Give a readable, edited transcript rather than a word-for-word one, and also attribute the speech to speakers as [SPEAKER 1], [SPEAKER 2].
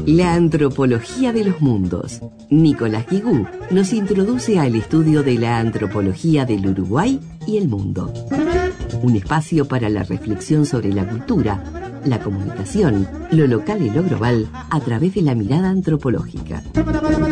[SPEAKER 1] La antropología de los mundos. Nicolás Guigú nos introduce al estudio de la antropología del Uruguay y el mundo. Un espacio para la reflexión sobre la cultura, la comunicación, lo local y lo global a través de la mirada antropológica.